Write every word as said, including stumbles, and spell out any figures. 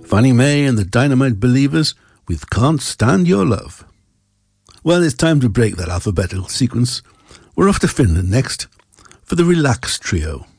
Fannie Mae and the Dynamite Believers with Can't Stand Your Love. Well, it's time to break that alphabetical sequence. We're off to Finland next for the Relax Trio.